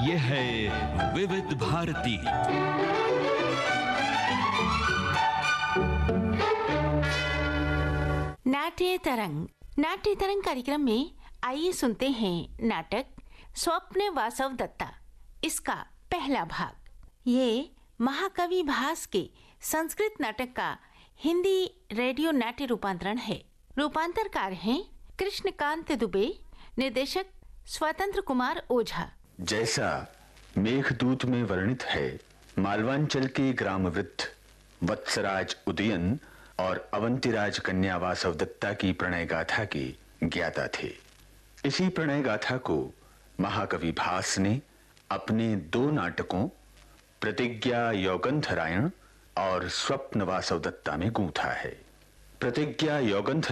ये है विविध भारती। नाट्य तरंग। नाट्य तरंग कार्यक्रम में आइए सुनते हैं नाटक स्वप्न वासव दत्ता, इसका पहला भाग। ये महाकवि भास के संस्कृत नाटक का हिंदी रेडियो नाट्य रूपांतरण है। रूपांतरकार हैं कृष्णकांत दुबे, निर्देशक स्वतंत्र कुमार ओझा। जैसा मेघदूत में वर्णित है, मालवांचल के ग्राम वृद्ध वत्सराज उदयन और अवंतिराज कन्या वासव दत्ता की प्रणय गाथा के ज्ञाता थे। इसी प्रणय गाथा को महाकवि भास ने अपने 2 नाटकों प्रतिज्ञा यौगंधरायण और स्वप्न वासव दत्ता में गूंथा है। प्रतिज्ञा यौगंध